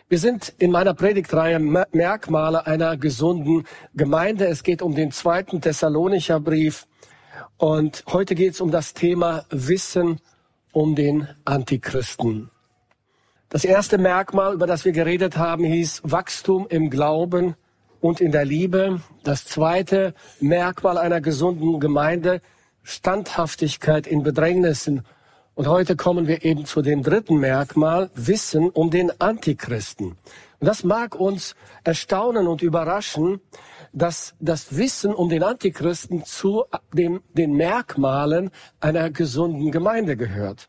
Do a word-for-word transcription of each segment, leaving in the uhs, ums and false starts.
Wir sind in meiner Predigtreihe Merkmale einer gesunden Gemeinde. Es geht um den zweiten Thessalonicher Brief. Und heute geht es um das Thema Wissen um den Antichristen. Das erste Merkmal, über das wir geredet haben, hieß Wachstum im Glauben und in der Liebe. Das zweite Merkmal einer gesunden Gemeinde, Standhaftigkeit in Bedrängnissen. Und heute kommen wir eben zu dem dritten Merkmal, Wissen um den Antichristen. Und das mag uns erstaunen und überraschen, dass das Wissen um den Antichristen zu dem, den Merkmalen einer gesunden Gemeinde gehört.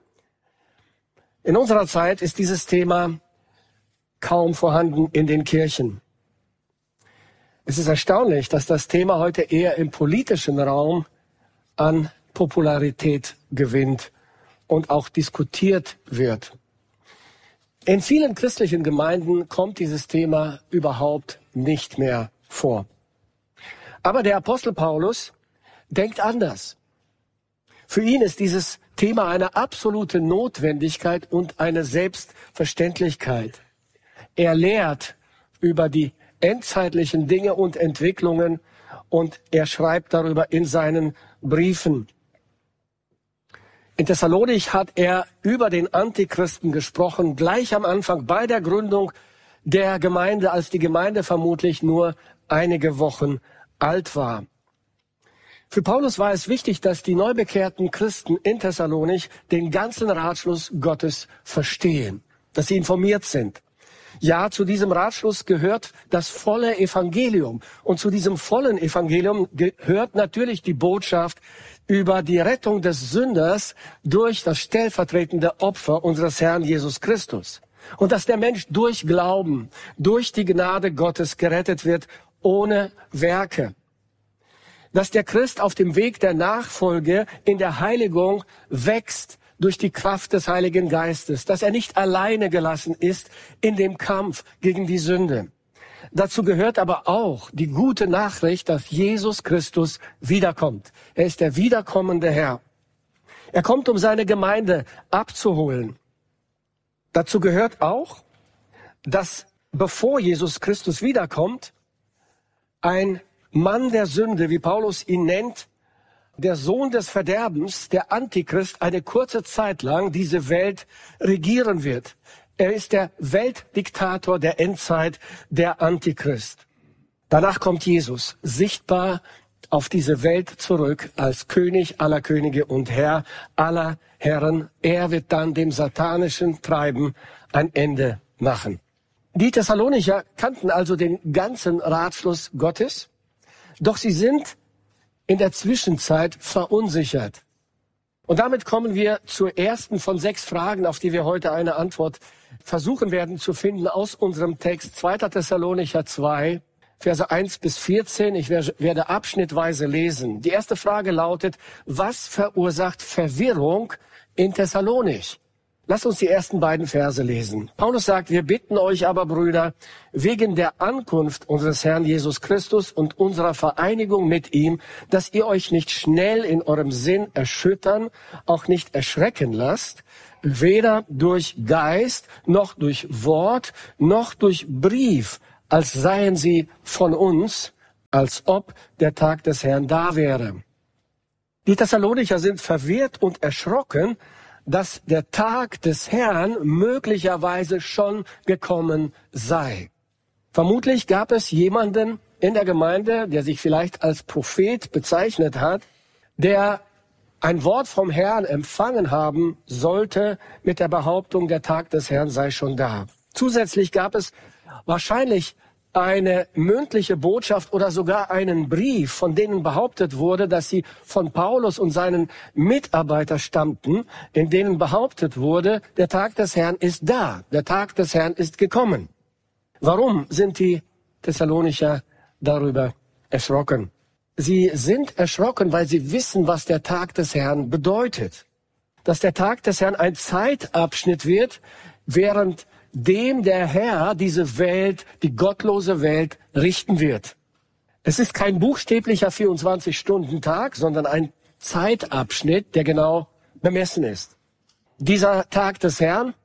In unserer Zeit ist dieses Thema kaum vorhanden in den Kirchen. Es ist erstaunlich, dass das Thema heute eher im politischen Raum an Popularität gewinnt und auch diskutiert wird. In vielen christlichen Gemeinden kommt dieses Thema überhaupt nicht mehr vor. Aber der Apostel Paulus denkt anders. Für ihn ist dieses Thema eine absolute Notwendigkeit und eine Selbstverständlichkeit. Er lehrt über die endzeitlichen Dinge und Entwicklungen und er schreibt darüber in seinen Briefen. In Thessalonich hat er über den Antichristen gesprochen, gleich am Anfang bei der Gründung der Gemeinde, als die Gemeinde vermutlich nur einige Wochen alt war. Für Paulus war es wichtig, dass die neubekehrten Christen in Thessalonich den ganzen Ratschluss Gottes verstehen, dass sie informiert sind. Ja, zu diesem Ratschluss gehört das volle Evangelium. Und zu diesem vollen Evangelium gehört natürlich die Botschaft über die Rettung des Sünders durch das stellvertretende Opfer unseres Herrn Jesus Christus. Und dass der Mensch durch Glauben, durch die Gnade Gottes gerettet wird, ohne Werke. Dass der Christ auf dem Weg der Nachfolge in der Heiligung wächst durch die Kraft des Heiligen Geistes, dass er nicht alleine gelassen ist in dem Kampf gegen die Sünde. Dazu gehört aber auch die gute Nachricht, dass Jesus Christus wiederkommt. Er ist der wiederkommende Herr. Er kommt, um seine Gemeinde abzuholen. Dazu gehört auch, dass bevor Jesus Christus wiederkommt, ein Mann der Sünde, wie Paulus ihn nennt, der Sohn des Verderbens, der Antichrist, eine kurze Zeit lang diese Welt regieren wird. Er ist der Weltdiktator der Endzeit, der Antichrist. Danach kommt Jesus, sichtbar auf diese Welt zurück, als König aller Könige und Herr aller Herren. Er wird dann dem satanischen Treiben ein Ende machen. Die Thessalonicher kannten also den ganzen Ratschluss Gottes, doch sie sind in der Zwischenzeit verunsichert. Und damit kommen wir zur ersten von sechs Fragen, auf die wir heute eine Antwort versuchen werden zu finden aus unserem Text zweiter Thessalonicher zwei, Verse eins bis vierzehn. Ich werde abschnittweise lesen. Die erste Frage lautet, was verursacht Verwirrung in Thessalonich? Lasst uns die ersten beiden Verse lesen. Paulus sagt, wir bitten euch aber, Brüder, wegen der Ankunft unseres Herrn Jesus Christus und unserer Vereinigung mit ihm, dass ihr euch nicht schnell in eurem Sinn erschüttern, auch nicht erschrecken lasst, weder durch Geist, noch durch Wort, noch durch Brief, als seien sie von uns, als ob der Tag des Herrn da wäre. Die Thessalonicher sind verwirrt und erschrocken, dass der Tag des Herrn möglicherweise schon gekommen sei. Vermutlich gab es jemanden in der Gemeinde, der sich vielleicht als Prophet bezeichnet hat, der ein Wort vom Herrn empfangen haben sollte mit der Behauptung, der Tag des Herrn sei schon da. Zusätzlich gab es wahrscheinlich eine mündliche Botschaft oder sogar einen Brief, von denen behauptet wurde, dass sie von Paulus und seinen Mitarbeitern stammten, in denen behauptet wurde, der Tag des Herrn ist da, der Tag des Herrn ist gekommen. Warum sind die Thessalonicher darüber erschrocken? Sie sind erschrocken, weil sie wissen, was der Tag des Herrn bedeutet. Dass der Tag des Herrn ein Zeitabschnitt wird, während dem der Herr diese Welt, die gottlose Welt, richten wird. Es ist kein buchstäblicher vierundzwanzig-Stunden-Tag, sondern ein Zeitabschnitt, der genau bemessen ist. Dieser Tag des Herrn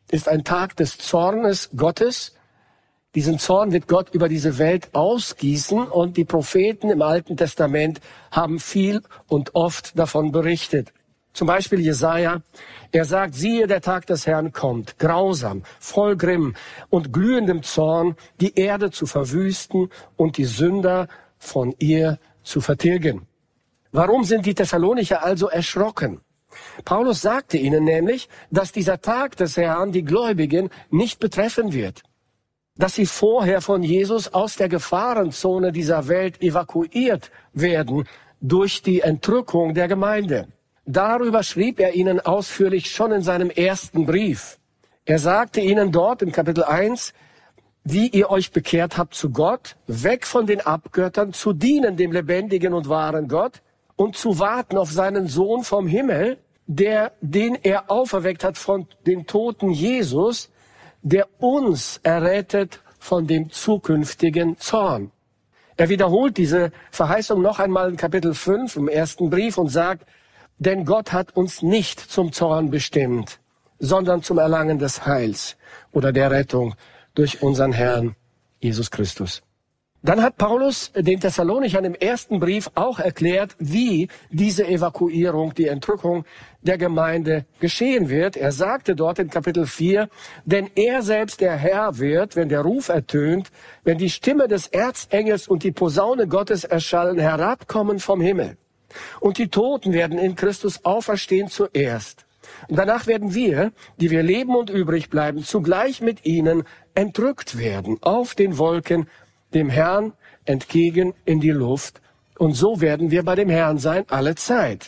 ist ein Tag des Zornes Gottes. Diesen Zorn wird Gott über diese Welt ausgießen und die Propheten im Alten Testament haben viel und oft davon berichtet. Zum Beispiel Jesaja, er sagt, siehe, der Tag des Herrn kommt, grausam, voll Grimm und glühendem Zorn, die Erde zu verwüsten und die Sünder von ihr zu vertilgen. Warum sind die Thessalonicher also erschrocken? Paulus sagte ihnen nämlich, dass dieser Tag des Herrn die Gläubigen nicht betreffen wird, dass sie vorher von Jesus aus der Gefahrenzone dieser Welt evakuiert werden durch die Entrückung der Gemeinde. Darüber schrieb er ihnen ausführlich schon in seinem ersten Brief. Er sagte ihnen dort in Kapitel eins, wie ihr euch bekehrt habt zu Gott, weg von den Abgöttern, zu dienen dem lebendigen und wahren Gott und zu warten auf seinen Sohn vom Himmel, der, den er auferweckt hat von den Toten, Jesus, der uns errettet von dem zukünftigen Zorn. Er wiederholt diese Verheißung noch einmal in Kapitel fünf im ersten Brief und sagt, denn Gott hat uns nicht zum Zorn bestimmt, sondern zum Erlangen des Heils oder der Rettung durch unseren Herrn Jesus Christus. Dann hat Paulus den Thessalonichern im ersten Brief auch erklärt, wie diese Evakuierung, die Entrückung der Gemeinde geschehen wird. Er sagte dort in Kapitel vier, denn er selbst der Herr wird, wenn der Ruf ertönt, wenn die Stimme des Erzengels und die Posaune Gottes erschallen, herabkommen vom Himmel. Und die Toten werden in Christus auferstehen zuerst. Und danach werden wir, die wir leben und übrig bleiben, zugleich mit ihnen entrückt werden auf den Wolken, dem Herrn entgegen in die Luft. Und so werden wir bei dem Herrn sein alle Zeit.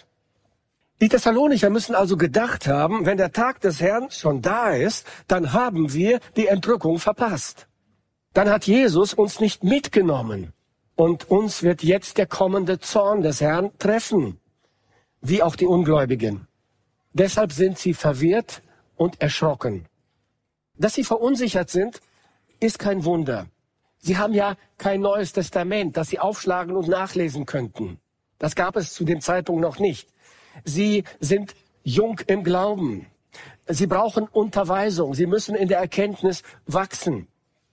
Die Thessalonicher müssen also gedacht haben, wenn der Tag des Herrn schon da ist, dann haben wir die Entrückung verpasst. Dann hat Jesus uns nicht mitgenommen. Und uns wird jetzt der kommende Zorn des Herrn treffen, wie auch die Ungläubigen. Deshalb sind sie verwirrt und erschrocken. Dass sie verunsichert sind, ist kein Wunder. Sie haben ja kein Neues Testament, das sie aufschlagen und nachlesen könnten. Das gab es zu dem Zeitpunkt noch nicht. Sie sind jung im Glauben. Sie brauchen Unterweisung. Sie müssen in der Erkenntnis wachsen.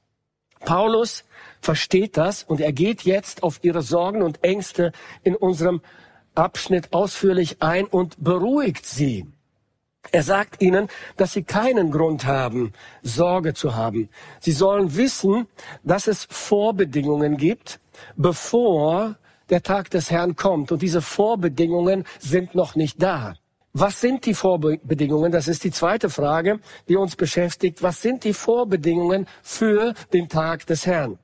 Paulus versteht das und er geht jetzt auf ihre Sorgen und Ängste in unserem Abschnitt ausführlich ein und beruhigt sie. Er sagt ihnen, dass sie keinen Grund haben, Sorge zu haben. Sie sollen wissen, dass es Vorbedingungen gibt, bevor der Tag des Herrn kommt. Und diese Vorbedingungen sind noch nicht da. Was sind die Vorbedingungen? Das ist die zweite Frage, die uns beschäftigt. Was sind die Vorbedingungen für den Tag des Herrn?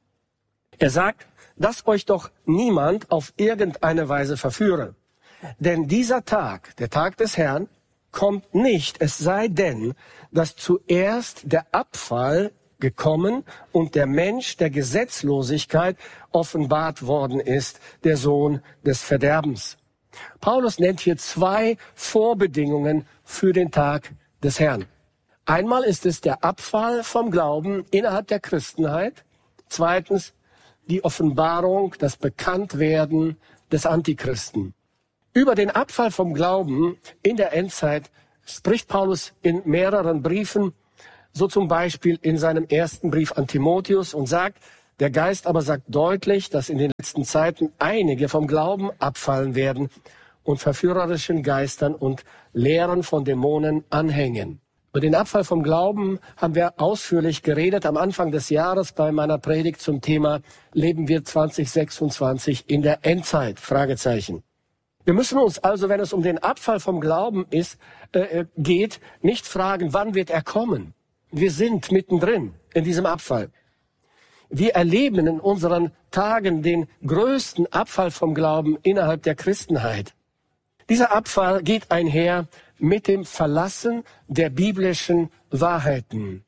Er sagt, dass euch doch niemand auf irgendeine Weise verführe. Denn dieser Tag, der Tag des Herrn, kommt nicht, es sei denn, dass zuerst der Abfall gekommen und der Mensch der Gesetzlosigkeit offenbart worden ist, der Sohn des Verderbens. Paulus nennt hier zwei Vorbedingungen für den Tag des Herrn. Einmal ist es der Abfall vom Glauben innerhalb der Christenheit. Zweitens die Offenbarung, das Bekanntwerden des Antichristen. Über den Abfall vom Glauben in der Endzeit spricht Paulus in mehreren Briefen, so zum Beispiel in seinem ersten Brief an Timotheus und sagt, der Geist aber sagt deutlich, dass in den letzten Zeiten einige vom Glauben abfallen werden und verführerischen Geistern und Lehren von Dämonen anhängen. Über den Abfall vom Glauben haben wir ausführlich geredet am Anfang des Jahres bei meiner Predigt zum Thema Leben wir zwanzig sechsundzwanzig in der Endzeit? Fragezeichen. Wir müssen uns also, wenn es um den Abfall vom Glauben ist, äh, geht, nicht fragen, wann wird er kommen? Wir sind mittendrin in diesem Abfall. Wir erleben in unseren Tagen den größten Abfall vom Glauben innerhalb der Christenheit. Dieser Abfall geht einher mit dem Verlassen der biblischen Wahrheiten.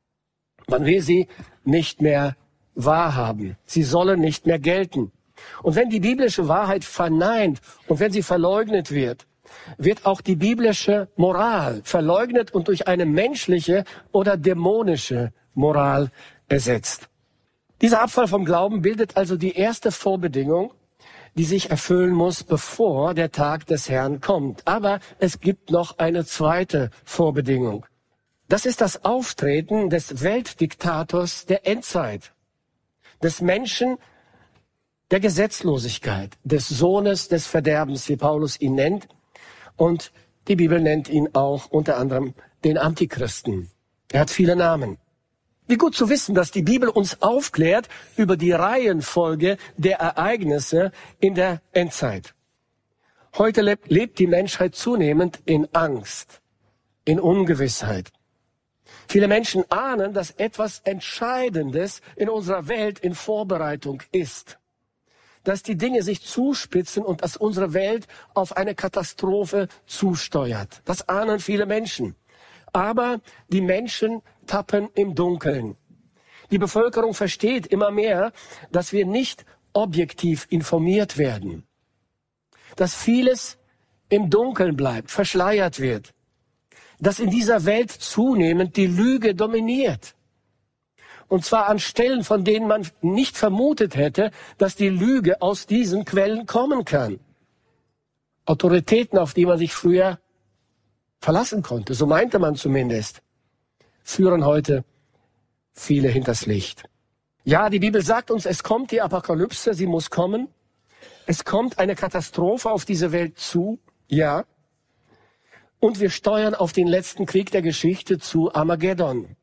Man will sie nicht mehr wahrhaben. Sie sollen nicht mehr gelten. Und wenn die biblische Wahrheit verneint und wenn sie verleugnet wird, wird auch die biblische Moral verleugnet und durch eine menschliche oder dämonische Moral ersetzt. Dieser Abfall vom Glauben bildet also die erste Vorbedingung, die sich erfüllen muss, bevor der Tag des Herrn kommt. Aber es gibt noch eine zweite Vorbedingung. Das ist das Auftreten des Weltdiktators der Endzeit, des Menschen der Gesetzlosigkeit, des Sohnes des Verderbens, wie Paulus ihn nennt. Und die Bibel nennt ihn auch unter anderem den Antichristen. Er hat viele Namen. Wie gut zu wissen, dass die Bibel uns aufklärt über die Reihenfolge der Ereignisse in der Endzeit. Heute lebt, lebt die Menschheit zunehmend in Angst, in Ungewissheit. Viele Menschen ahnen, dass etwas Entscheidendes in unserer Welt in Vorbereitung ist. Dass die Dinge sich zuspitzen und dass unsere Welt auf eine Katastrophe zusteuert. Das ahnen viele Menschen. Aber die Menschen tappen im Dunkeln. Die Bevölkerung versteht immer mehr, dass wir nicht objektiv informiert werden. Dass vieles im Dunkeln bleibt, verschleiert wird. Dass in dieser Welt zunehmend die Lüge dominiert. Und zwar an Stellen, von denen man nicht vermutet hätte, dass die Lüge aus diesen Quellen kommen kann. Autoritäten, auf die man sich früher verlassen konnte, so meinte man zumindest, führen heute viele hinters Licht. Ja, die Bibel sagt uns, es kommt die Apokalypse, sie muss kommen. Es kommt eine Katastrophe auf diese Welt zu, ja. Und wir steuern auf den letzten Krieg der Geschichte zu, Armageddon.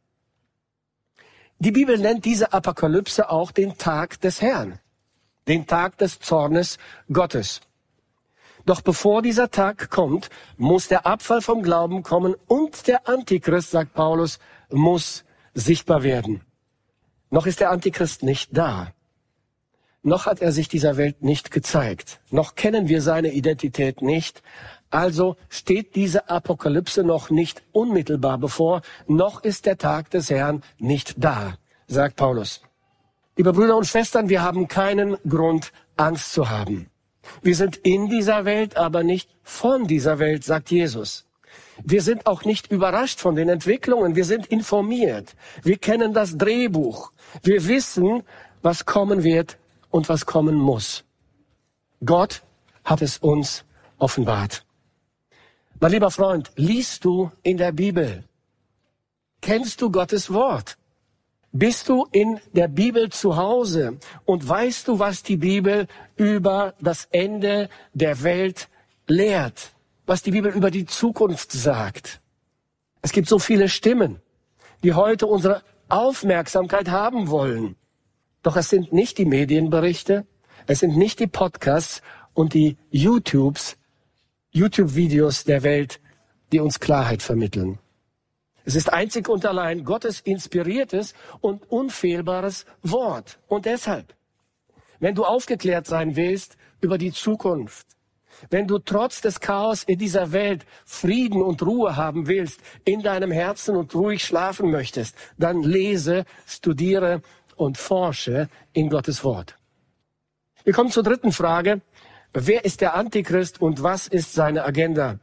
Die Bibel nennt diese Apokalypse auch den Tag des Herrn, den Tag des Zornes Gottes. Doch bevor dieser Tag kommt, muss der Abfall vom Glauben kommen und der Antichrist, sagt Paulus, muss sichtbar werden. Noch ist der Antichrist nicht da. Noch hat er sich dieser Welt nicht gezeigt. Noch kennen wir seine Identität nicht. Also steht diese Apokalypse noch nicht unmittelbar bevor. Noch ist der Tag des Herrn nicht da, sagt Paulus. Liebe Brüder und Schwestern, wir haben keinen Grund, Angst zu haben. Wir sind in dieser Welt, aber nicht von dieser Welt, sagt Jesus. Wir sind auch nicht überrascht von den Entwicklungen. Wir sind informiert. Wir kennen das Drehbuch. Wir wissen, was kommen wird und was kommen muss. Gott hat es uns offenbart. Mein lieber Freund, liest du in der Bibel? Kennst du Gottes Wort? Bist du in der Bibel zu Hause und weißt du, was die Bibel über das Ende der Welt lehrt? Was die Bibel über die Zukunft sagt? Es gibt so viele Stimmen, die heute unsere Aufmerksamkeit haben wollen. Doch es sind nicht die Medienberichte, es sind nicht die Podcasts und die YouTubes, YouTube-Videos der Welt, die uns Klarheit vermitteln. Es ist einzig und allein Gottes inspiriertes und unfehlbares Wort. Und deshalb, wenn du aufgeklärt sein willst über die Zukunft, wenn du trotz des Chaos in dieser Welt Frieden und Ruhe haben willst, in deinem Herzen und ruhig schlafen möchtest, dann lese, studiere und forsche in Gottes Wort. Wir kommen zur dritten Frage. Wer ist der Antichrist und was ist seine Agenda?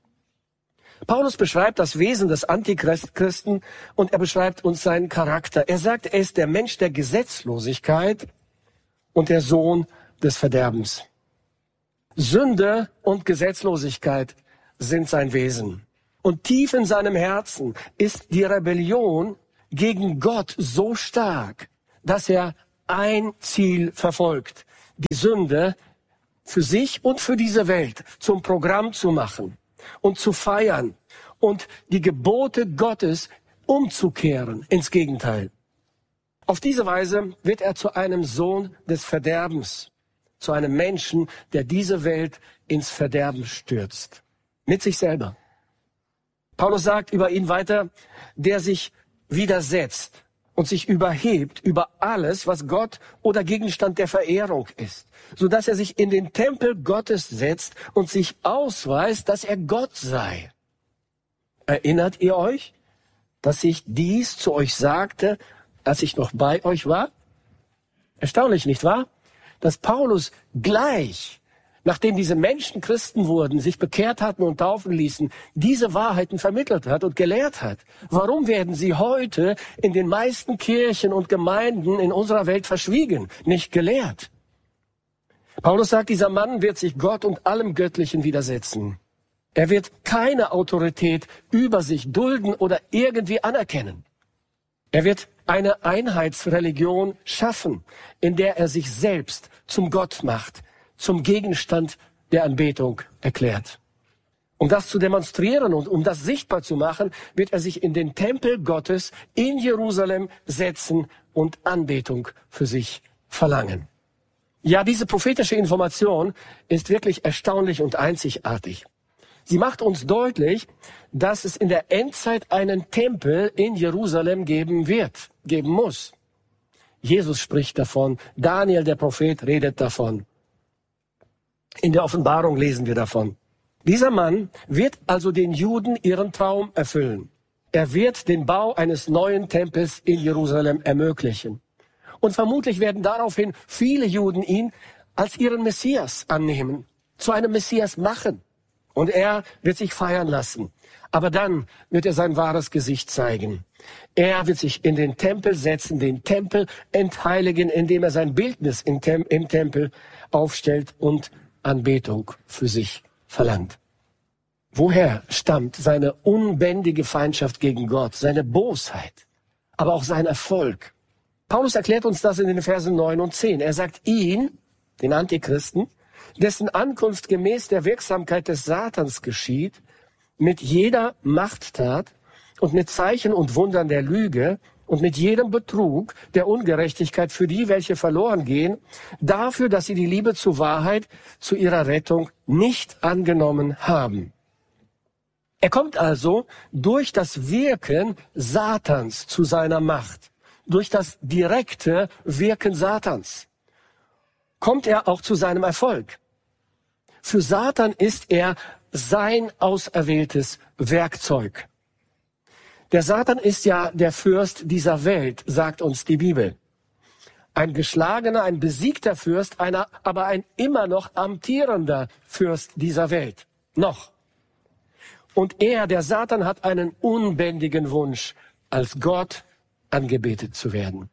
Paulus beschreibt das Wesen des Antichristen und er beschreibt uns seinen Charakter. Er sagt, er ist der Mensch der Gesetzlosigkeit und der Sohn des Verderbens. Sünde und Gesetzlosigkeit sind sein Wesen. Und tief in seinem Herzen ist die Rebellion gegen Gott so stark, dass er ein Ziel verfolgt, die Sünde für sich und für diese Welt zum Programm zu machen und zu feiern und die Gebote Gottes umzukehren ins Gegenteil. Auf diese Weise wird er zu einem Sohn des Verderbens, zu einem Menschen, der diese Welt ins Verderben stürzt, mit sich selber. Paulus sagt über ihn weiter, der sich widersetzt und sich überhebt über alles, was Gott oder Gegenstand der Verehrung ist, sodass er sich in den Tempel Gottes setzt und sich ausweist, dass er Gott sei. Erinnert ihr euch, dass ich dies zu euch sagte, als ich noch bei euch war? Erstaunlich, nicht wahr? Dass Paulus gleich, nachdem diese Menschen Christen wurden, sich bekehrt hatten und taufen ließen, diese Wahrheiten vermittelt hat und gelehrt hat. Warum werden sie heute in den meisten Kirchen und Gemeinden in unserer Welt verschwiegen, nicht gelehrt? Paulus sagt, dieser Mann wird sich Gott und allem Göttlichen widersetzen. Er wird keine Autorität über sich dulden oder irgendwie anerkennen. Er wird eine Einheitsreligion schaffen, in der er sich selbst zum Gott macht, zum Gegenstand der Anbetung erklärt. Um das zu demonstrieren und um das sichtbar zu machen, wird er sich in den Tempel Gottes in Jerusalem setzen und Anbetung für sich verlangen. Ja, diese prophetische Information ist wirklich erstaunlich und einzigartig. Sie macht uns deutlich, dass es in der Endzeit einen Tempel in Jerusalem geben wird, geben muss. Jesus spricht davon, Daniel, der Prophet, redet davon. In der Offenbarung lesen wir davon. Dieser Mann wird also den Juden ihren Traum erfüllen. Er wird den Bau eines neuen Tempels in Jerusalem ermöglichen. Und vermutlich werden daraufhin viele Juden ihn als ihren Messias annehmen, zu einem Messias machen. Und er wird sich feiern lassen. Aber dann wird er sein wahres Gesicht zeigen. Er wird sich in den Tempel setzen, den Tempel entheiligen, indem er sein Bildnis im, Tem- im Tempel aufstellt und Anbetung für sich verlangt. Woher stammt seine unbändige Feindschaft gegen Gott, seine Bosheit, aber auch sein Erfolg? Paulus erklärt uns das in den Versen neun und zehn. Er sagt, ihn, den Antichristen, dessen Ankunft gemäß der Wirksamkeit des Satans geschieht, mit jeder Machttat und mit Zeichen und Wundern der Lüge und mit jedem Betrug der Ungerechtigkeit für die, welche verloren gehen, dafür, dass sie die Liebe zur Wahrheit, zu ihrer Rettung nicht angenommen haben. Er kommt also durch das Wirken Satans zu seiner Macht, durch das direkte Wirken Satans. Kommt er auch zu seinem Erfolg. Für Satan ist er sein auserwähltes Werkzeug. Der Satan ist ja der Fürst dieser Welt, sagt uns die Bibel. Ein geschlagener, ein besiegter Fürst, einer, aber ein immer noch amtierender Fürst dieser Welt. Noch. Und er, der Satan, hat einen unbändigen Wunsch, als Gott angebetet zu werden.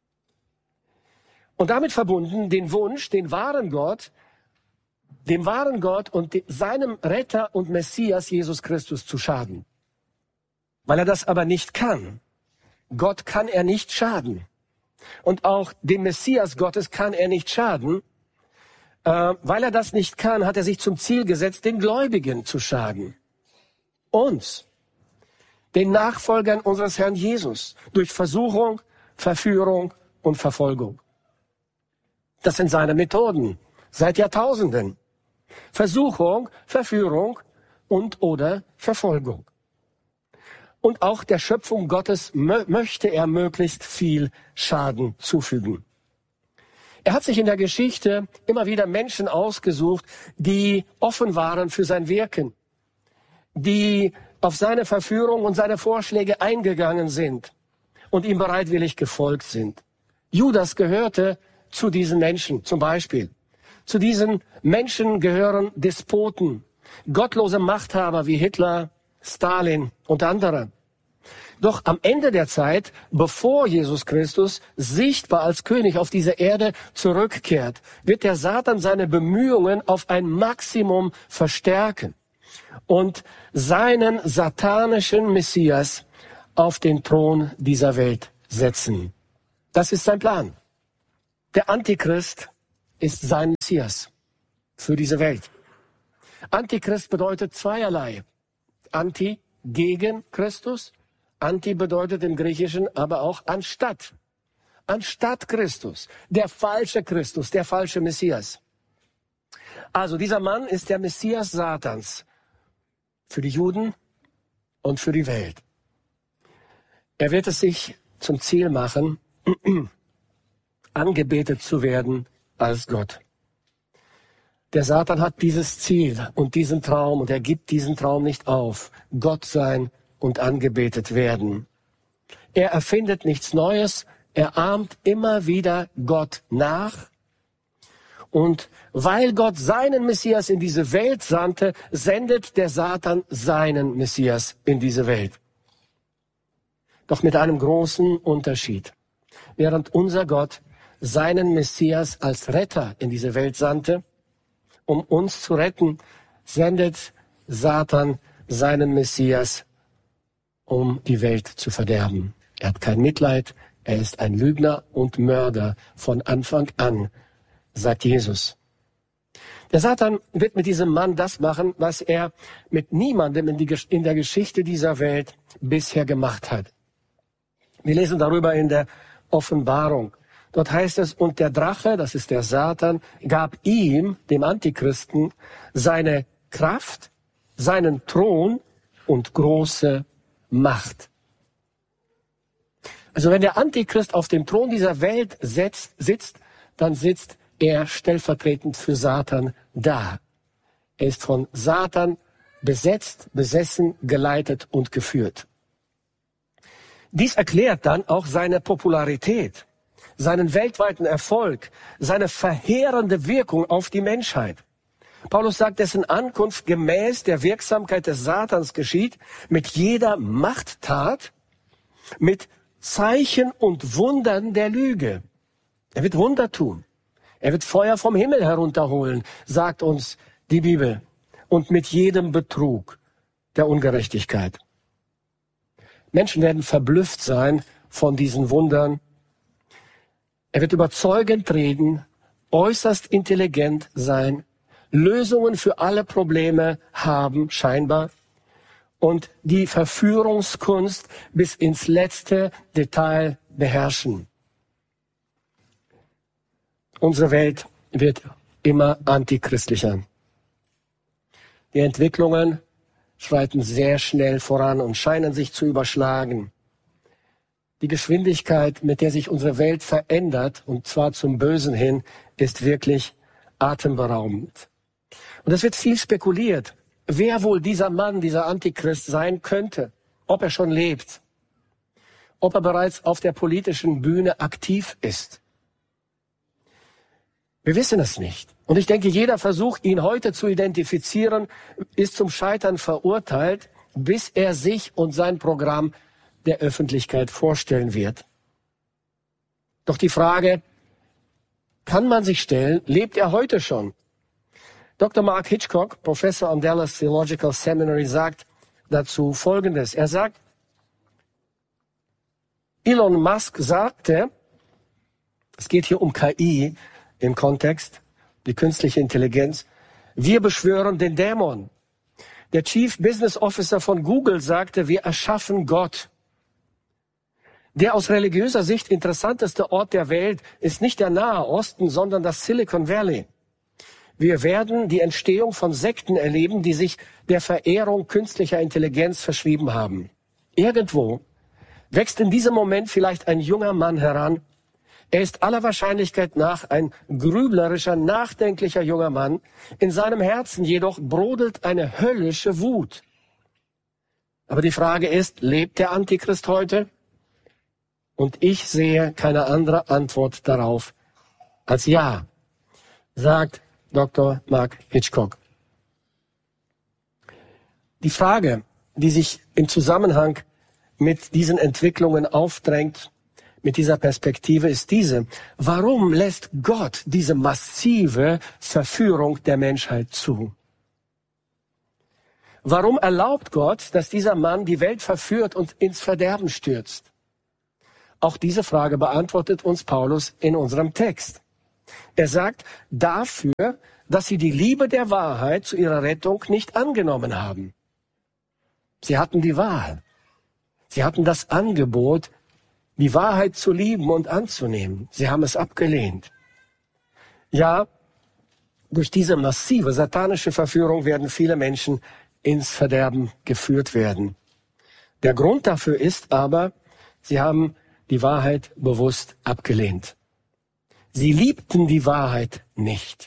Und damit verbunden den Wunsch, den wahren Gott, dem wahren Gott und seinem Retter und Messias Jesus Christus zu schaden. Weil er das aber nicht kann. Gott kann er nicht schaden. Und auch dem Messias Gottes kann er nicht schaden. Äh, weil er das nicht kann, hat er sich zum Ziel gesetzt, den Gläubigen zu schaden. Uns, den Nachfolgern unseres Herrn Jesus, durch Versuchung, Verführung und Verfolgung. Das sind seine Methoden seit Jahrtausenden. Versuchung, Verführung und oder Verfolgung. Und auch der Schöpfung Gottes mö- möchte er möglichst viel Schaden zufügen. Er hat sich in der Geschichte immer wieder Menschen ausgesucht, die offen waren für sein Wirken, die auf seine Verführung und seine Vorschläge eingegangen sind und ihm bereitwillig gefolgt sind. Judas gehörte zu diesen Menschen zum Beispiel. Zu diesen Menschen gehören Despoten, gottlose Machthaber wie Hitler, Stalin und andere. Doch am Ende der Zeit, bevor Jesus Christus sichtbar als König auf diese Erde zurückkehrt, wird der Satan seine Bemühungen auf ein Maximum verstärken und seinen satanischen Messias auf den Thron dieser Welt setzen. Das ist sein Plan. Der Antichrist ist sein Messias für diese Welt. Antichrist bedeutet zweierlei. Anti, gegen Christus. Anti bedeutet im Griechischen aber auch anstatt. Anstatt Christus. Der falsche Christus, der falsche Messias. Also dieser Mann ist der Messias Satans für die Juden und für die Welt. Er wird es sich zum Ziel machen, angebetet zu werden als Gott. Der Satan hat dieses Ziel und diesen Traum und er gibt diesen Traum nicht auf. Gott sein und angebetet werden. Er erfindet nichts Neues, er ahmt immer wieder Gott nach. Und weil Gott seinen Messias in diese Welt sandte, sendet der Satan seinen Messias in diese Welt. Doch mit einem großen Unterschied. Während unser Gott seinen Messias als Retter in diese Welt sandte, um uns zu retten, sendet Satan seinen Messias, um die Welt zu verderben. Er hat kein Mitleid, er ist ein Lügner und Mörder von Anfang an, sagt Jesus. Der Satan wird mit diesem Mann das machen, was er mit niemandem in, die, in der Geschichte dieser Welt bisher gemacht hat. Wir lesen darüber in der Offenbarung. Dort heißt es, und der Drache, das ist der Satan, gab ihm, dem Antichristen, seine Kraft, seinen Thron und große Macht. Also wenn der Antichrist auf dem Thron dieser Welt setzt, sitzt, dann sitzt er stellvertretend für Satan da. Er ist von Satan besetzt, besessen, geleitet und geführt. Dies erklärt dann auch seine Popularität, seinen weltweiten Erfolg, seine verheerende Wirkung auf die Menschheit. Paulus sagt, dessen Ankunft gemäß der Wirksamkeit des Satans geschieht, mit jeder Machttat, mit Zeichen und Wundern der Lüge. Er wird Wunder tun. Er wird Feuer vom Himmel herunterholen, sagt uns die Bibel. Und mit jedem Betrug der Ungerechtigkeit. Menschen werden verblüfft sein von diesen Wundern. Er wird überzeugend reden, äußerst intelligent sein, Lösungen für alle Probleme haben, scheinbar, und die Verführungskunst bis ins letzte Detail beherrschen. Unsere Welt wird immer antichristlicher. Die Entwicklungen schreiten sehr schnell voran und scheinen sich zu überschlagen. Die Geschwindigkeit, mit der sich unsere Welt verändert, und zwar zum Bösen hin, ist wirklich atemberaubend. Und es wird viel spekuliert, wer wohl dieser Mann, dieser Antichrist sein könnte, ob er schon lebt, ob er bereits auf der politischen Bühne aktiv ist. Wir wissen es nicht. Und ich denke, jeder Versuch, ihn heute zu identifizieren, ist zum Scheitern verurteilt, bis er sich und sein Programm der Öffentlichkeit vorstellen wird. Doch die Frage kann man sich stellen, lebt er heute schon? Doktor Mark Hitchcock, Professor am Dallas Theological Seminary, sagt dazu Folgendes. Er sagt, Elon Musk sagte, es geht hier um K I im Kontext, die künstliche Intelligenz, wir beschwören den Dämon. Der Chief Business Officer von Google sagte, wir erschaffen Gott. Der aus religiöser Sicht interessanteste Ort der Welt ist nicht der Nahe Osten, sondern das Silicon Valley. Wir werden die Entstehung von Sekten erleben, die sich der Verehrung künstlicher Intelligenz verschrieben haben. Irgendwo wächst in diesem Moment vielleicht ein junger Mann heran. Er ist aller Wahrscheinlichkeit nach ein grüblerischer, nachdenklicher junger Mann. In seinem Herzen jedoch brodelt eine höllische Wut. Aber die Frage ist, lebt der Antichrist heute? Und ich sehe keine andere Antwort darauf als ja, sagt Doktor Mark Hitchcock. Die Frage, die sich im Zusammenhang mit diesen Entwicklungen aufdrängt, mit dieser Perspektive, ist diese: Warum lässt Gott diese massive Verführung der Menschheit zu? Warum erlaubt Gott, dass dieser Mann die Welt verführt und ins Verderben stürzt? Auch diese Frage beantwortet uns Paulus in unserem Text. Er sagt, dafür, dass sie die Liebe der Wahrheit zu ihrer Rettung nicht angenommen haben. Sie hatten die Wahl. Sie hatten das Angebot, die Wahrheit zu lieben und anzunehmen. Sie haben es abgelehnt. Ja, durch diese massive satanische Verführung werden viele Menschen ins Verderben geführt werden. Der Grund dafür ist aber, sie haben die Wahrheit bewusst abgelehnt. Sie liebten die Wahrheit nicht.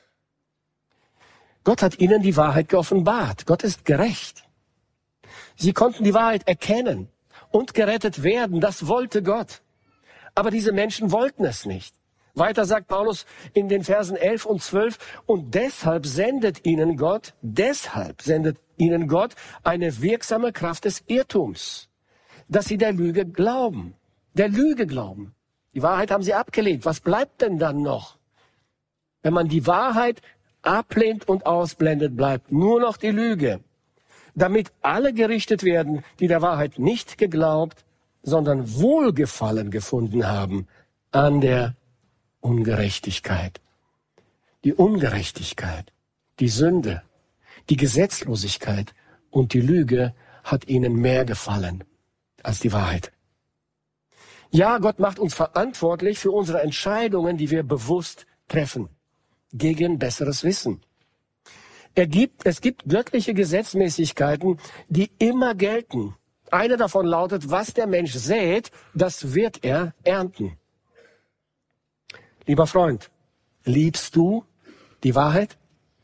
Gott hat ihnen die Wahrheit geoffenbart. Gott ist gerecht. Sie konnten die Wahrheit erkennen und gerettet werden. Das wollte Gott. Aber diese Menschen wollten es nicht. Weiter sagt Paulus in den Versen elf und zwölf, und deshalb sendet ihnen Gott, deshalb sendet ihnen Gott eine wirksame Kraft des Irrtums, dass sie der Lüge glauben. Der Lüge glauben. Die Wahrheit haben sie abgelehnt. Was bleibt denn dann noch? Wenn man die Wahrheit ablehnt und ausblendet, bleibt nur noch die Lüge, damit alle gerichtet werden, die der Wahrheit nicht geglaubt, sondern Wohlgefallen gefunden haben an der Ungerechtigkeit. Die Ungerechtigkeit, die Sünde, die Gesetzlosigkeit und die Lüge hat ihnen mehr gefallen als die Wahrheit. Ja, Gott macht uns verantwortlich für unsere Entscheidungen, die wir bewusst treffen, gegen besseres Wissen. Er gibt, es gibt göttliche Gesetzmäßigkeiten, die immer gelten. Eine davon lautet, was der Mensch sät, das wird er ernten. Lieber Freund, liebst du die Wahrheit?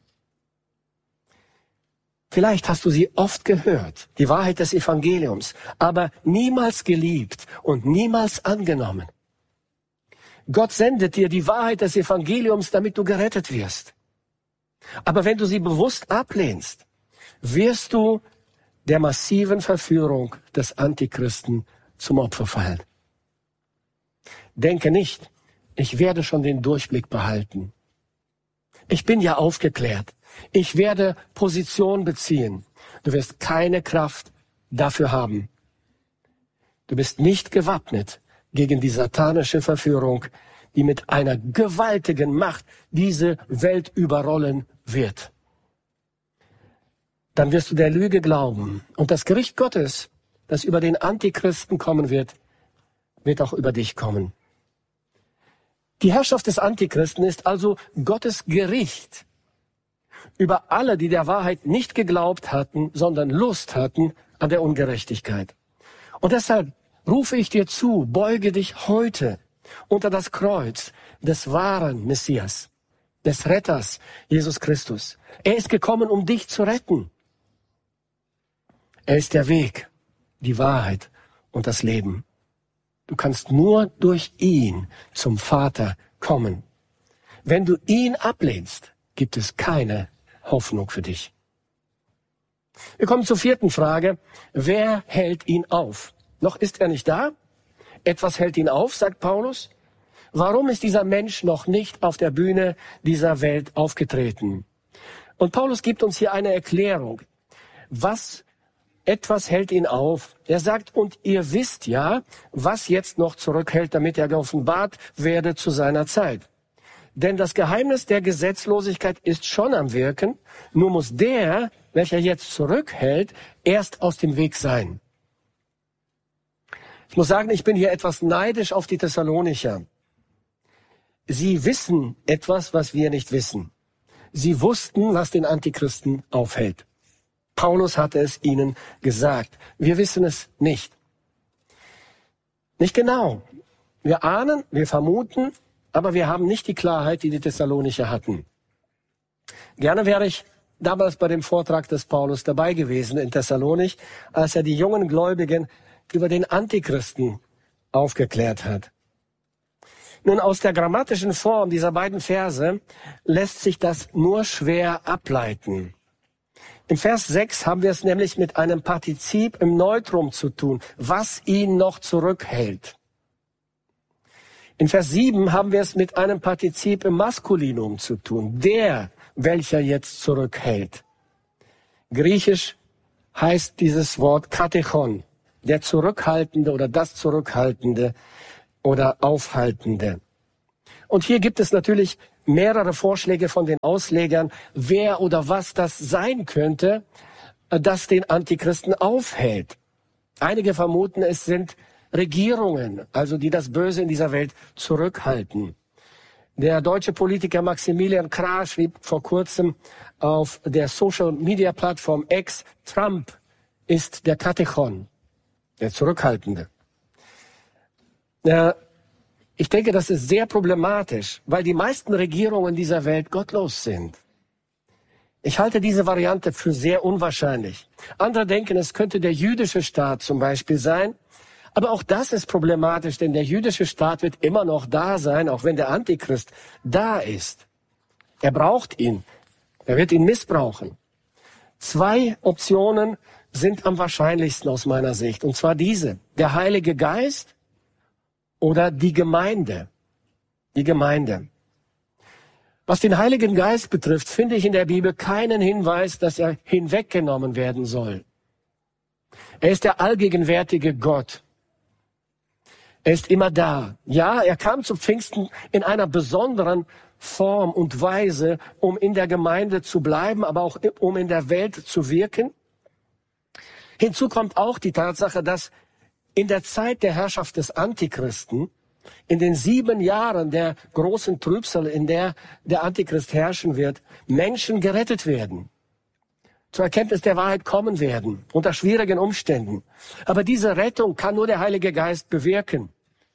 Vielleicht hast du sie oft gehört, die Wahrheit des Evangeliums, aber niemals geliebt und niemals angenommen. Gott sendet dir die Wahrheit des Evangeliums, damit du gerettet wirst. Aber wenn du sie bewusst ablehnst, wirst du der massiven Verführung des Antichristen zum Opfer fallen. Denke nicht, ich werde schon den Durchblick behalten. Ich bin ja aufgeklärt. Ich werde Position beziehen. Du wirst keine Kraft dafür haben. Du bist nicht gewappnet gegen die satanische Verführung, die mit einer gewaltigen Macht diese Welt überrollen wird. Dann wirst du der Lüge glauben. Und das Gericht Gottes, das über den Antichristen kommen wird, wird auch über dich kommen. Die Herrschaft des Antichristen ist also Gottes Gericht über alle, die der Wahrheit nicht geglaubt hatten, sondern Lust hatten an der Ungerechtigkeit. Und deshalb rufe ich dir zu, beuge dich heute unter das Kreuz des wahren Messias, des Retters, Jesus Christus. Er ist gekommen, um dich zu retten. Er ist der Weg, die Wahrheit und das Leben. Du kannst nur durch ihn zum Vater kommen. Wenn du ihn ablehnst, gibt es keine Hoffnung für dich. Wir kommen zur vierten Frage. Wer hält ihn auf? Noch ist er nicht da. Etwas hält ihn auf, sagt Paulus. Warum ist dieser Mensch noch nicht auf der Bühne dieser Welt aufgetreten? Und Paulus gibt uns hier eine Erklärung. Was Etwas hält ihn auf. Er sagt, und ihr wisst ja, was jetzt noch zurückhält, damit er geoffenbart werde zu seiner Zeit. Denn das Geheimnis der Gesetzlosigkeit ist schon am Wirken, nur muss der, welcher jetzt zurückhält, erst aus dem Weg sein. Ich muss sagen, ich bin hier etwas neidisch auf die Thessalonicher. Sie wissen etwas, was wir nicht wissen. Sie wussten, was den Antichristen aufhält. Paulus hatte es ihnen gesagt. Wir wissen es nicht. Nicht genau. Wir ahnen, wir vermuten, aber wir haben nicht die Klarheit, die die Thessalonicher hatten. Gerne wäre ich damals bei dem Vortrag des Paulus dabei gewesen in Thessalonich, als er die jungen Gläubigen über den Antichristen aufgeklärt hat. Nun, aus der grammatischen Form dieser beiden Verse lässt sich das nur schwer ableiten. Im Vers sechs haben wir es nämlich mit einem Partizip im Neutrum zu tun, was ihn noch zurückhält. In Vers sieben haben wir es mit einem Partizip im Maskulinum zu tun, der, welcher jetzt zurückhält. Griechisch heißt dieses Wort katechon, der Zurückhaltende oder das Zurückhaltende oder Aufhaltende. Und hier gibt es natürlich mehrere Vorschläge von den Auslegern, wer oder was das sein könnte, das den Antichristen aufhält. Einige vermuten, es sind Regierungen, also die das Böse in dieser Welt zurückhalten. Der deutsche Politiker Maximilian Krah schrieb vor kurzem auf der Social-Media-Plattform X, Trump ist der Katechon, der Zurückhaltende. Ja, ich denke, das ist sehr problematisch, weil die meisten Regierungen dieser Welt gottlos sind. Ich halte diese Variante für sehr unwahrscheinlich. Andere denken, es könnte der jüdische Staat zum Beispiel sein. Aber auch das ist problematisch, denn der jüdische Staat wird immer noch da sein, auch wenn der Antichrist da ist. Er braucht ihn. Er wird ihn missbrauchen. Zwei Optionen sind am wahrscheinlichsten aus meiner Sicht. Und zwar diese. Der Heilige Geist oder die Gemeinde. Die Gemeinde. Was den Heiligen Geist betrifft, finde ich in der Bibel keinen Hinweis, dass er hinweggenommen werden soll. Er ist der allgegenwärtige Gott. Er ist immer da. Ja, er kam zu Pfingsten in einer besonderen Form und Weise, um in der Gemeinde zu bleiben, aber auch um in der Welt zu wirken. Hinzu kommt auch die Tatsache, dass in der Zeit der Herrschaft des Antichristen, in den sieben Jahren der großen Trübsal, in der der Antichrist herrschen wird, Menschen gerettet werden, zur Erkenntnis der Wahrheit kommen werden, unter schwierigen Umständen. Aber diese Rettung kann nur der Heilige Geist bewirken.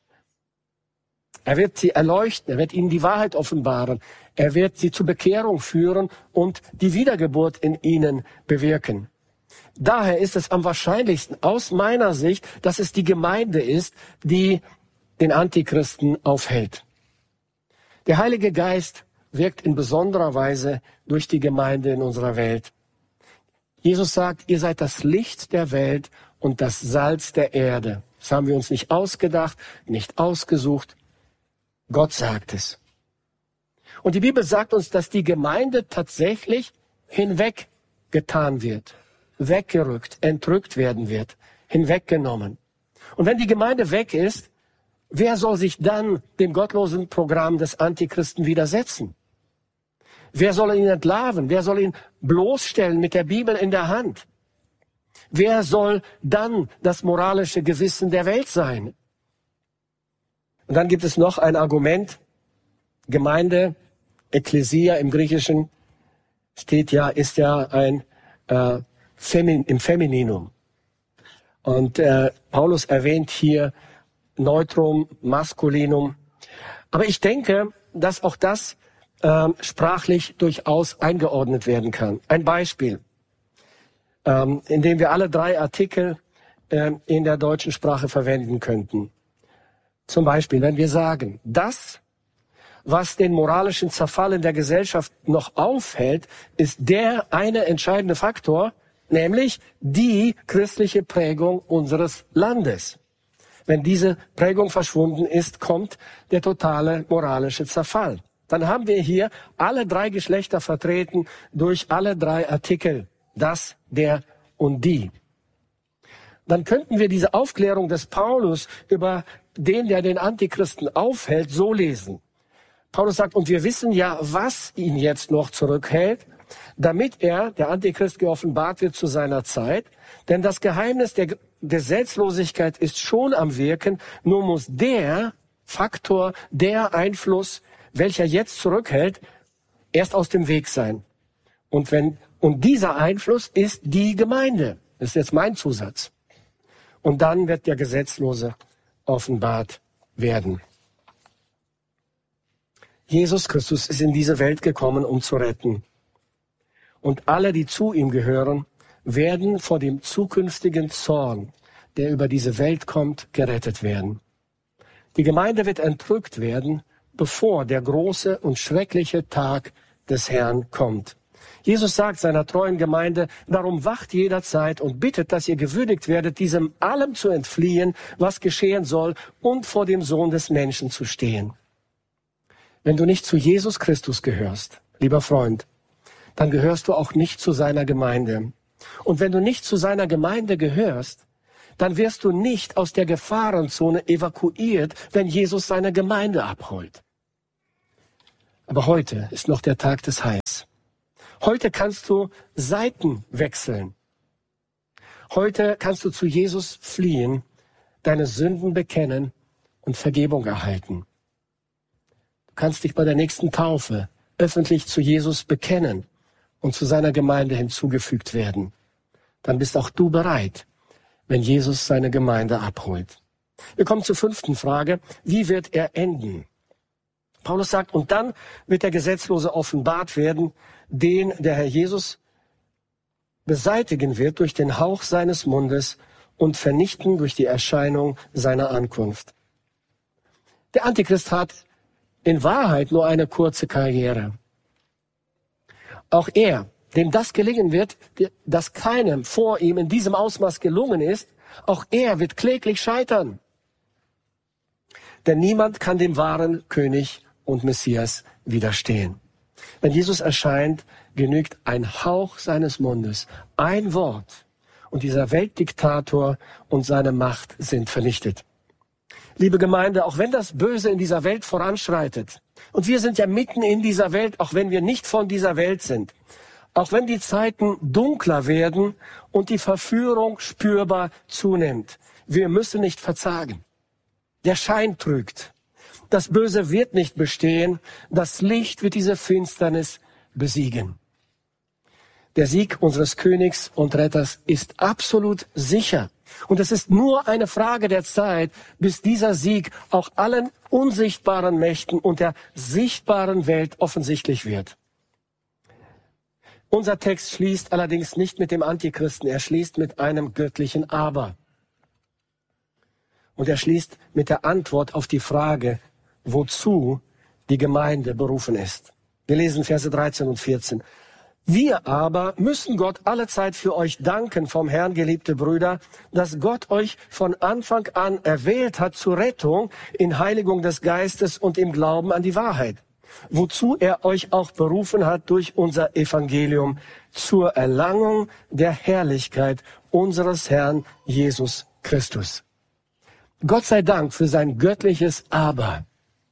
Er wird sie erleuchten, er wird ihnen die Wahrheit offenbaren, er wird sie zur Bekehrung führen und die Wiedergeburt in ihnen bewirken. Daher ist es am wahrscheinlichsten aus meiner Sicht, dass es die Gemeinde ist, die den Antichristen aufhält. Der Heilige Geist wirkt in besonderer Weise durch die Gemeinde in unserer Welt. Jesus sagt, ihr seid das Licht der Welt und das Salz der Erde. Das haben wir uns nicht ausgedacht, nicht ausgesucht. Gott sagt es. Und die Bibel sagt uns, dass die Gemeinde tatsächlich hinweggetan wird, weggerückt, entrückt werden wird, hinweggenommen. Und wenn die Gemeinde weg ist, wer soll sich dann dem gottlosen Programm des Antichristen widersetzen? Wer soll ihn entlarven? Wer soll ihn bloßstellen mit der Bibel in der Hand? Wer soll dann das moralische Gewissen der Welt sein? Und dann gibt es noch ein Argument. Gemeinde, Ekklesia im Griechischen steht ja, ist ja ein äh, Femin, im Femininum. Und äh, Paulus erwähnt hier Neutrum, Maskulinum. Aber ich denke, dass auch das äh, sprachlich durchaus eingeordnet werden kann. Ein Beispiel, ähm, in dem wir alle drei Artikel äh, in der deutschen Sprache verwenden könnten. Zum Beispiel, wenn wir sagen, das, was den moralischen Zerfall in der Gesellschaft noch aufhält, ist der eine entscheidende Faktor, nämlich die christliche Prägung unseres Landes. Wenn diese Prägung verschwunden ist, kommt der totale moralische Zerfall. Dann haben wir hier alle drei Geschlechter vertreten durch alle drei Artikel. Das, der und die. Dann könnten wir diese Aufklärung des Paulus über den, der den Antichristen aufhält, so lesen. Paulus sagt, und wir wissen ja, was ihn jetzt noch zurückhält, damit er, der Antichrist, geoffenbart wird zu seiner Zeit. Denn das Geheimnis der Gesetzlosigkeit ist schon am Wirken, nur muss der Faktor, der Einfluss, welcher jetzt zurückhält, erst aus dem Weg sein. Und wenn, und dieser Einfluss ist die Gemeinde. Das ist jetzt mein Zusatz. Und dann wird der Gesetzlose offenbart werden. Jesus Christus ist in diese Welt gekommen, um zu retten. Und alle, die zu ihm gehören, werden vor dem zukünftigen Zorn, der über diese Welt kommt, gerettet werden. Die Gemeinde wird entrückt werden, bevor der große und schreckliche Tag des Herrn kommt. Jesus sagt seiner treuen Gemeinde, darum wacht jederzeit und bittet, dass ihr gewürdigt werdet, diesem allem zu entfliehen, was geschehen soll, und vor dem Sohn des Menschen zu stehen. Wenn du nicht zu Jesus Christus gehörst, lieber Freund, dann gehörst du auch nicht zu seiner Gemeinde. Und wenn du nicht zu seiner Gemeinde gehörst, dann wirst du nicht aus der Gefahrenzone evakuiert, wenn Jesus seine Gemeinde abholt. Aber heute ist noch der Tag des Heils. Heute kannst du Seiten wechseln. Heute kannst du zu Jesus fliehen, deine Sünden bekennen und Vergebung erhalten. Du kannst dich bei der nächsten Taufe öffentlich zu Jesus bekennen und zu seiner Gemeinde hinzugefügt werden. Dann bist auch du bereit, wenn Jesus seine Gemeinde abholt. Wir kommen zur fünften Frage. Wie wird er enden? Paulus sagt, und dann wird der Gesetzlose offenbart werden, den der Herr Jesus beseitigen wird durch den Hauch seines Mundes und vernichten durch die Erscheinung seiner Ankunft. Der Antichrist hat in Wahrheit nur eine kurze Karriere. Auch er, dem das gelingen wird, das keinem vor ihm in diesem Ausmaß gelungen ist, auch er wird kläglich scheitern. Denn niemand kann dem wahren König und Messias widerstehen. Wenn Jesus erscheint, genügt ein Hauch seines Mundes, ein Wort, und dieser Weltdiktator und seine Macht sind vernichtet. Liebe Gemeinde, auch wenn das Böse in dieser Welt voranschreitet, und wir sind ja mitten in dieser Welt, auch wenn wir nicht von dieser Welt sind, auch wenn die Zeiten dunkler werden und die Verführung spürbar zunimmt, wir müssen nicht verzagen. Der Schein trügt. Das Böse wird nicht bestehen. Das Licht wird diese Finsternis besiegen. Der Sieg unseres Königs und Retters ist absolut sicher. Und es ist nur eine Frage der Zeit, bis dieser Sieg auch allen unsichtbaren Mächten und der sichtbaren Welt offensichtlich wird. Unser Text schließt allerdings nicht mit dem Antichristen, er schließt mit einem göttlichen Aber. Und er schließt mit der Antwort auf die Frage, wozu die Gemeinde berufen ist. Wir lesen Verse dreizehn und vierzehn. Wir aber müssen Gott allezeit für euch danken, vom Herrn, geliebte Brüder, dass Gott euch von Anfang an erwählt hat zur Rettung in Heiligung des Geistes und im Glauben an die Wahrheit, wozu er euch auch berufen hat durch unser Evangelium zur Erlangung der Herrlichkeit unseres Herrn Jesus Christus. Gott sei Dank für sein göttliches Aber.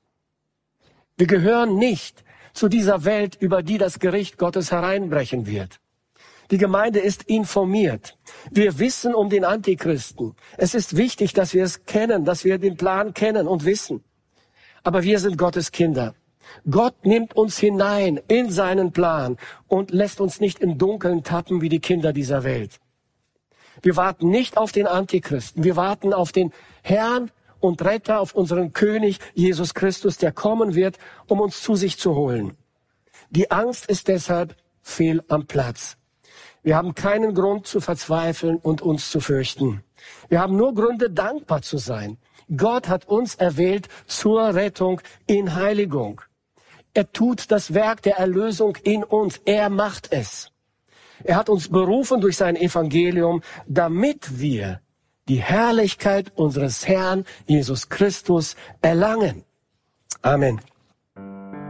Wir gehören nicht zu dieser Welt, über die das Gericht Gottes hereinbrechen wird. Die Gemeinde ist informiert. Wir wissen um den Antichristen. Es ist wichtig, dass wir es kennen, dass wir den Plan kennen und wissen. Aber wir sind Gottes Kinder. Gott nimmt uns hinein in seinen Plan und lässt uns nicht im Dunkeln tappen wie die Kinder dieser Welt. Wir warten nicht auf den Antichristen. Wir warten auf den Herrn und Retter, auf unseren König Jesus Christus, der kommen wird, um uns zu sich zu holen. Die Angst ist deshalb fehl am Platz. Wir haben keinen Grund zu verzweifeln und uns zu fürchten. Wir haben nur Gründe, dankbar zu sein. Gott hat uns erwählt zur Rettung in Heiligung. Er tut das Werk der Erlösung in uns. Er macht es. Er hat uns berufen durch sein Evangelium, damit wir die Herrlichkeit unseres Herrn Jesus Christus erlangen. Amen.